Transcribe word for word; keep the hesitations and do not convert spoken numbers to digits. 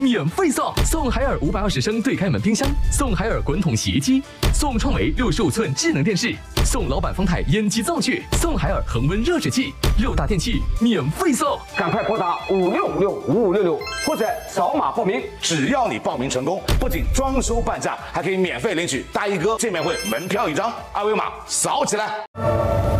免费送，送海尔五百二十升对开门冰箱，送海尔滚筒洗衣机，送创维六十五寸智能电视，送老板方太烟机灶具，送海尔恒温热水器，六大电器免费送， 赶快拨打五六五六五五六六或者扫码报名。只要你报名成功，不仅装修半价，还可以免费领取大衣哥见面会门票一张，二维码扫起来。